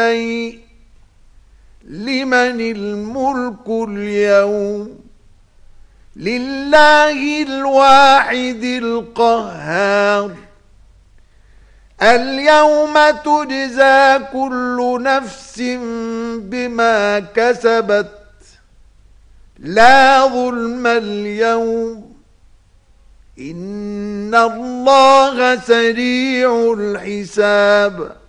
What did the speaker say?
لمن الملك اليوم لله الواحد القهار اليوم تجزى كل نفس بما كسبت لا ظلم اليوم إن الله سريع الحساب